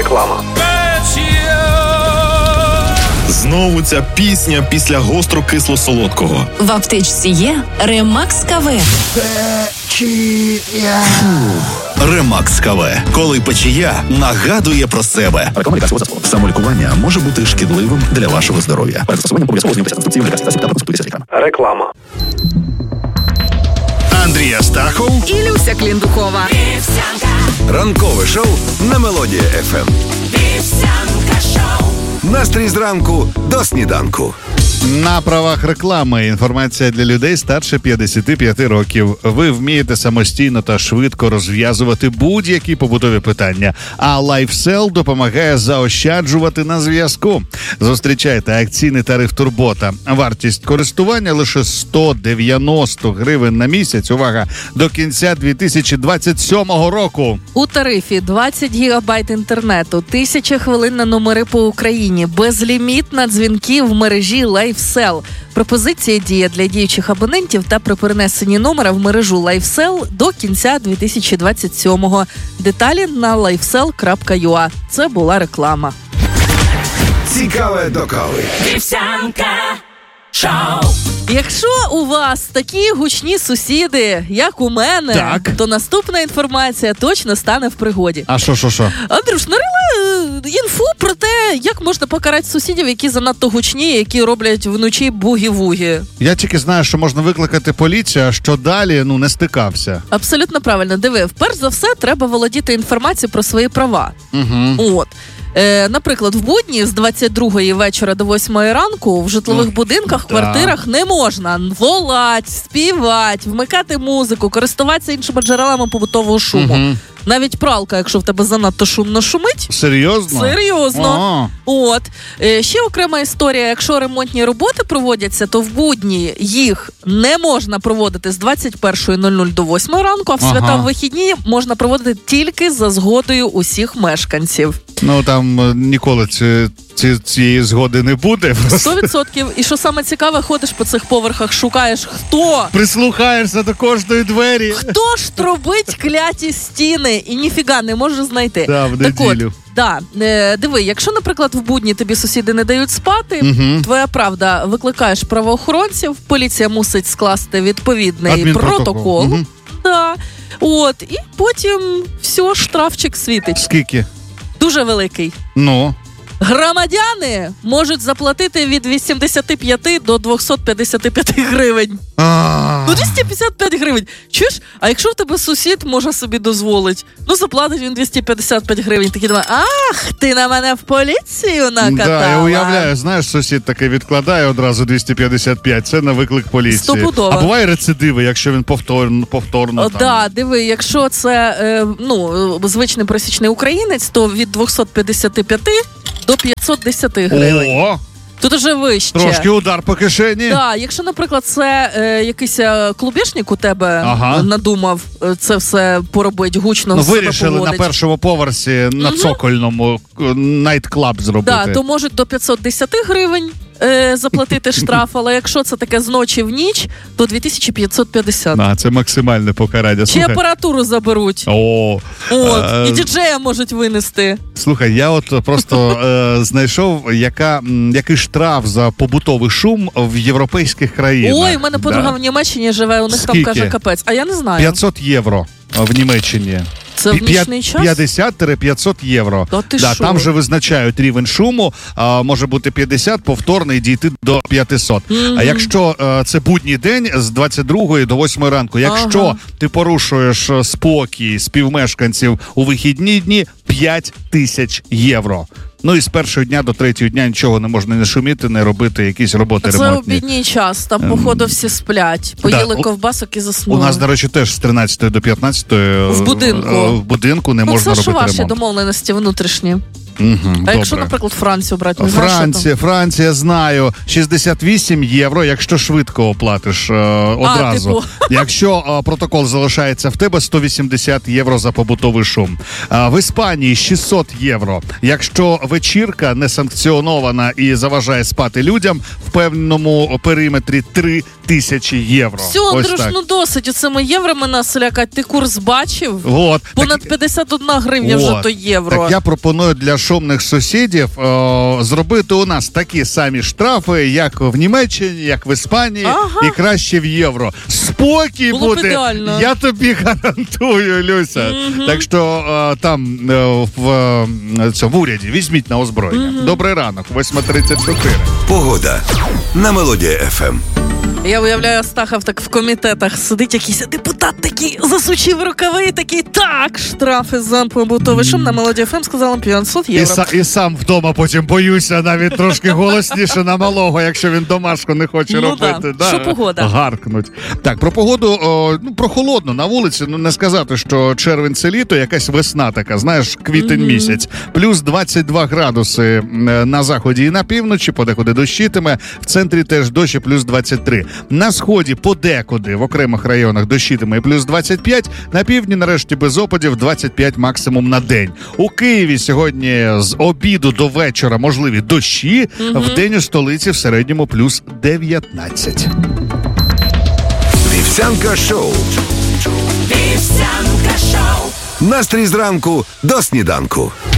Реклама. Знову ця пісня після гостро-кисло-солодкого. В аптечці є Ремакс КВ. Печія. Ремакс КВ. Коли печія нагадує про себе. Реклама лікарського засобу. Самолікування може бути шкідливим для вашого здоров'я. Перед застосуванням обов'язково знайомтеся з інструкцією лікарських засобів та проконсультуйтеся з лікарем. Реклама. Андрій Астахов і Люся Кліндукова. Ранкове шоу на Мелодія ФМ. Настрій зранку до сніданку. На правах реклами інформація для людей старше 55 років. Ви вмієте самостійно та швидко розв'язувати будь-які побутові питання, а LifeSell допомагає заощаджувати на зв'язку. Зустрічайте акційний тариф Турбота. Вартість користування лише 190 гривень на місяць. Увага! До кінця 2027 року. У тарифі 20 гігабайт інтернету, 1000 хвилин на номери по Україні, безліміт на дзвінки в мережі LifeSell. Пропозиція діє для діючих абонентів та при перенесенні номера в мережу LifeSell до кінця 2027-го. Деталі на lifesell.ua. Це була реклама. Цікаве до кави. Вівсянка шоу. Якщо у вас такі гучні сусіди, як у мене, так, то наступна інформація точно стане в пригоді. А що? Андрюш, нарила інфу про те, як можна покарати сусідів, які занадто гучні, які роблять вночі бугі-вугі. Я тільки знаю, що можна викликати поліцію, а що далі, не стикався. Абсолютно правильно. Диви, перш за все, треба володіти інформацією про свої права. Угу. Наприклад, в будні з 22-ї вечора до 8-ї ранку в житлових будинках, квартирах не можна волати, співати, вмикати музику, користуватися іншими джерелами побутового шуму. Угу. Навіть пралка, якщо в тебе занадто шумно шумить. Серйозно? Серйозно. От. Ще окрема історія, якщо ремонтні роботи проводяться, то в будні їх не можна проводити з 21:00 до 8 ранку, а в свята в вихідні можна проводити тільки за згодою усіх мешканців. Там ніколи цієї згоди не буде. 100%. І що саме цікаве, ходиш по цих поверхах, шукаєш, хто? Прислухаєшся до кожної двері. Хто ж трубить кляті стіни? І ніфіга не можеш знайти. Да, в неділю. Диви, якщо, наприклад, в будні тобі сусіди не дають спати, твоя правда, викликаєш правоохоронців, поліція мусить скласти відповідний протокол. Да. От, і потім все, штрафчик світить. Скільки? Дуже великий. Громадяни можуть заплатити від 85 до 255 гривень. 255 гривень. Чуєш? А якщо в тебе сусід може собі дозволити, заплатить він 255 гривень. Такі думає, ти на мене в поліцію накатала. Я уявляю, знаєш, сусід таки відкладає одразу 255, це на виклик поліції. Стопудово. А буває рецидиви, якщо він повторно там. Диви, якщо це, звичний пересічний українець, то від 255 до 510 гривень. О! Тут уже вище. Трошки удар по кишені. Якщо, наприклад, це якийсь клубешник у тебе надумав це все поробити, гучно себе вирішили поводить. На першому поверсі, на цокольному, найт-клаб зробити. То можуть до 510 гривень заплатити штраф, але якщо це таке з ночі в ніч, то 2550. Це максимальне покарання. Чи апаратуру заберуть. І діджея можуть винести. Слухай, я просто знайшов, який штраф за побутовий шум в європейських країнах. Ой, у мене подруга в Німеччині живе, у них там, каже, капець. А я не знаю. 500 євро в Німеччині. Це в нічний час? 50-500 євро. Там же визначають рівень шуму, може бути 50, повторний, дійти до 500. А якщо це будній день з 22 до 8 ранку, якщо ти порушуєш спокій співмешканців у вихідні дні, 5000 євро. І з першого дня до третього дня нічого не можна не шуміти, не робити якісь роботи ремонтні. Це обідній час, там, походу, всі сплять. Поїли ковбасок і заснули. У нас, до речі, теж з 13 до 15 в будинку не можна робити ремонт. Це ж ваші домовленості внутрішні. А якщо, наприклад, Францію брати? Не знаєш, що там? Франція, знаю, 68 євро, якщо швидко оплатиш одразу. Якщо протокол залишається в тебе, 180 євро за побутовий шум. В Іспанії 600 євро. Якщо вечірка не санкціонована і заважає спати людям, в певному периметрі 3000 євро. Все, Андрюш, ну досить. Оцими єврами нас лякать. Ти курс бачив? Вот. Понад 51 гривня вже то євро. Так я пропоную для шумних сусідів зробити у нас такі самі штрафи, як в Німеччині, як в Іспанії, і краще в євро. Спокій було буде, ідеально. Я тобі гарантую, Люся. Так що там в уряді візьміть на озброєння. Добрий ранок, 8:34. Погода на Мелодія ФМ. Я уявляю, Астахов так в комітетах сидить якийсь депутат такий, засучив рукави, такий, так, штрафи за побутовий шум на Мелодія ФМ сказала 500 євро. І сам вдома потім боюся навіть трошки голосніше на малого, якщо він домашку не хоче робити. Да. Що погода? Гаркнуть. Так, про погоду, прохолодно на вулиці, не сказати, що червень це літо, якась весна така, знаєш, квітень місяць. Плюс 22 градуси на заході і на півночі, подекуди дощитиме, в центрі теж дощ, плюс 23. На сході подекуди в окремих районах дощитиме і плюс 25, на півдні нарешті без опадів 25 максимум на день. У Києві сьогодні з обіду до вечора можливі дощі, в день у столиці в середньому плюс 19. Вівсянка шоу. Вівсянка шоу. Настрій зранку до сніданку.